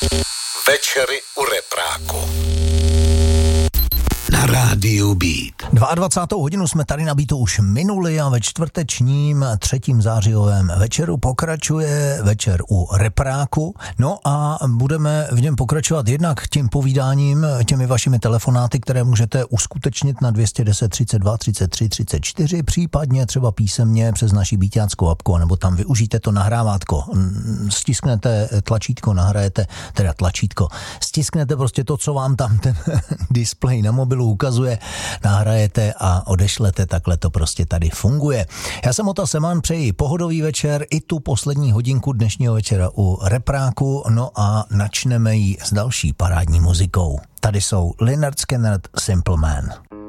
Večery u repráku na rádiu Beat. 22. hodinu jsme tady na Beatu už minuli a ve čtvrtečním 3. zářijovém večeru pokračuje večer u repráku. No a budeme v něm pokračovat jednak tím povídáním, těmi vašimi telefonáty, které můžete uskutečnit na 210 32 33 34, případně třeba písemně přes naši beatáckou apku, nebo tam využijte to nahrávátko. Stisknete tlačítko, nahrajete, teda tlačítko, stisknete prostě to, co vám tam ten displej na mobilu ukazuje, nahrajete a odešlete, takhle to prostě tady funguje. Já jsem Ota Semán, přeji pohodový večer i tu poslední hodinku dnešního večera u repráku, no a načneme ji s další parádní muzikou. Tady jsou Lynyrd Skynyrd, Simple Man.